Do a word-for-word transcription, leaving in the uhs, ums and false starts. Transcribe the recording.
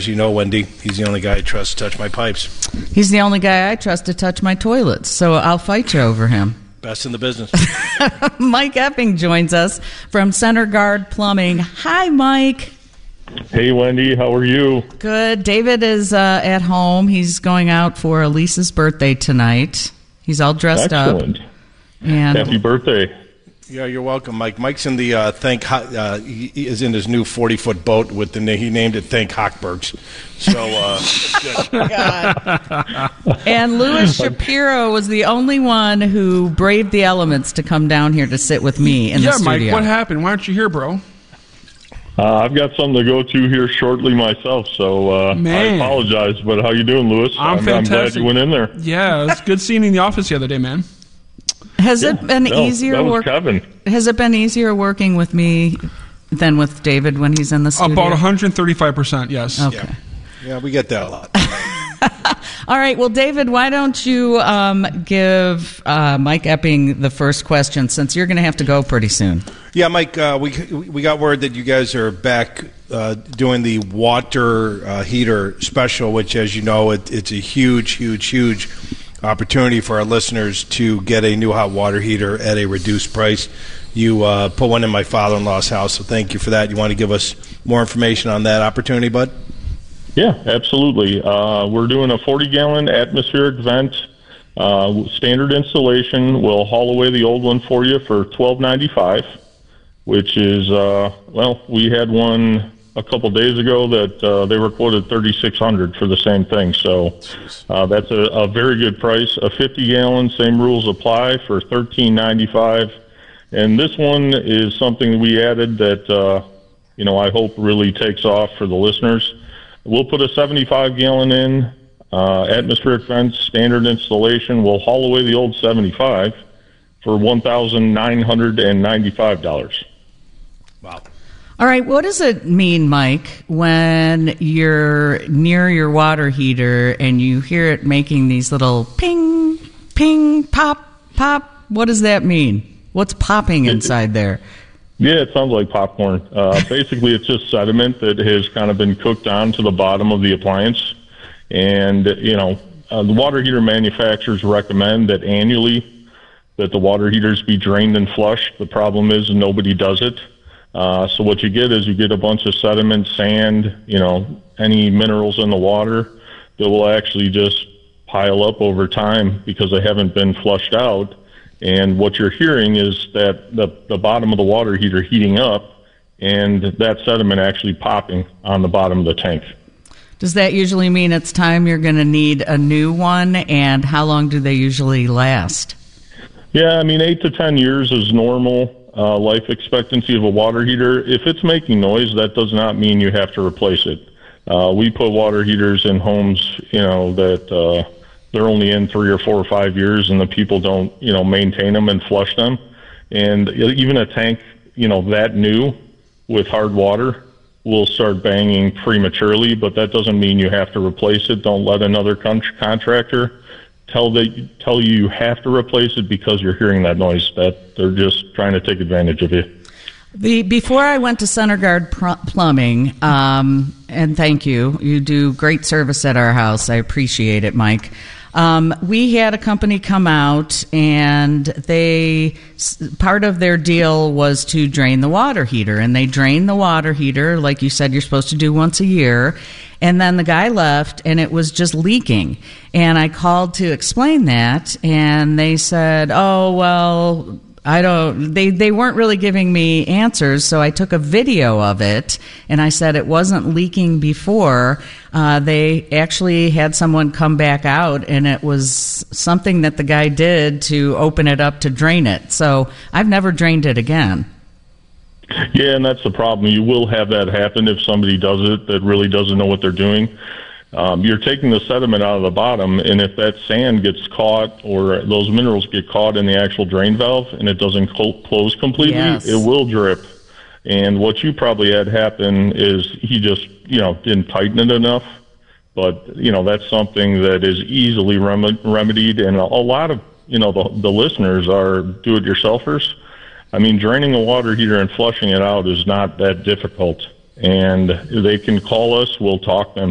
As you know, Wendy, he's the only guy I trust to touch my pipes. He's the only guy I trust to touch my toilets, so I'll fight you over him. Best in the business. Mike Epping joins us from Center Guard Plumbing. Hi, Mike. Hey, Wendy. How are you? Good. David is uh, at home. He's going out for Elisa's birthday tonight. He's all dressed Excellent. up. And happy birthday. Yeah, you're welcome, Mike. Mike's in the uh, Thank uh, he is in his new forty-foot boat with the he named it Thank Hochbergs. So, uh, good. God. And Louis Shapiro was the only one who braved the elements to come down here to sit with me in yeah, the studio. Yeah, Mike, what happened? Why aren't you here, bro? Uh, I've got something to go to here shortly myself, so uh, I apologize. But how you doing, Louis? I'm, I'm fantastic. I'm glad you went in there. Yeah, it's good seeing you in the office the other day, man. Has yeah, it been no, easier? That was work- Kevin. Has it been easier working with me than with David when he's in the studio? About one hundred thirty-five percent, yes. Okay. Yeah. yeah, we get that a lot. All right. Well, David, why don't you um, give uh, Mike Epping the first question, since you're going to have to go pretty soon. Yeah, Mike, uh, we we got word that you guys are back uh, doing the water uh, heater special, which, as you know, it, it's a huge, huge, huge opportunity for our listeners to get a new hot water heater at a reduced price. You uh, put one in my father-in-law's house, so thank you for that. You want to give us more information on that opportunity, bud? Yeah, absolutely. Uh, we're doing a forty-gallon atmospheric vent, uh, standard installation. We'll haul away the old one for you for twelve ninety-five, which is, uh, well, we had one a couple days ago that uh, they were quoted thirty-six hundred for the same thing. So uh, that's a, a very good price. A fifty-gallon, same rules apply for thirteen ninety-five. And this one is something we added that, uh, you know, I hope really takes off for the listeners. We'll put a seventy-five gallon in, uh, atmospheric vent, standard installation. We'll haul away the old seventy-five for one thousand nine hundred ninety-five dollars. Wow. All right. What does it mean, Mike, when you're near your water heater and you hear it making these little ping, ping, pop, pop? What does that mean? What's popping inside there? Yeah, it sounds like popcorn. Uh, basically, it's just sediment that has kind of been cooked onto the bottom of the appliance. And, you know, uh, the water heater manufacturers recommend that annually that the water heaters be drained and flushed. The problem is nobody does it. Uh, so what you get is you get a bunch of sediment, sand, you know, any minerals in the water that will actually just pile up over time because they haven't been flushed out. And what you're hearing is that the, the bottom of the water heater heating up and that sediment actually popping on the bottom of the tank. Does that usually mean it's time you're going to need a new one? And how long do they usually last? Yeah, I mean, eight to ten years is normal uh, life expectancy of a water heater. If it's making noise, that does not mean you have to replace it. Uh, we put water heaters in homes, you know, that... Uh, they're only in three or four or five years and the people don't, you know, maintain them and flush them. And even a tank, you know, that new with hard water will start banging prematurely, but that doesn't mean you have to replace it. Don't let another con- contractor tell that, tell you you have to replace it because you're hearing that noise. That they're just trying to take advantage of you. The, before I went to Center Guard Pr- Plumbing, um, and thank you, you do great service at our house. I appreciate it, Mike. Um, we had a company come out, and they part of their deal was to drain the water heater, and they drained the water heater, like you said, you're supposed to do once a year. And then the guy left, and it was just leaking. And I called to explain that, and they said, "Oh well." I don't, they, they weren't really giving me answers, so I took a video of it, and I said it wasn't leaking before. Uh, they actually had someone come back out, and it was something that the guy did to open it up to drain it. So I've never drained it again. Yeah, and that's the problem. You will have that happen if somebody does it that really doesn't know what they're doing. Um, you're taking the sediment out of the bottom, and if that sand gets caught or those minerals get caught in the actual drain valve and it doesn't cl- close completely, yes. It will drip. And what you probably had happen is he just, you know, didn't tighten it enough. But, you know, that's something that is easily rem- remedied. And a, a lot of, you know, the, the listeners are do-it-yourselfers. I mean, draining a water heater and flushing it out is not that difficult. And they can call us. We'll talk them